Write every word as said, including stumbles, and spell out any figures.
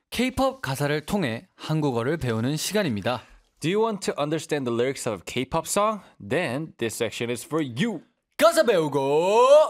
K-팝 가사를 통해 한국어를 배우는 시간입니다. Do you want to understand the lyrics of a K-pop song? Then this section is for you. 가사 배우고